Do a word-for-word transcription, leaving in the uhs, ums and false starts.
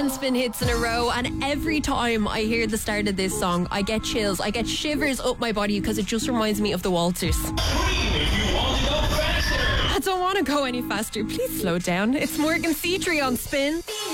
seven spin hits in a row, and every time I hear the start of this song, I get chills, I get shivers up my body because it just reminds me of the waltzers. I don't want to go any faster. Please slow down. It's Morgan Cetri on Spin.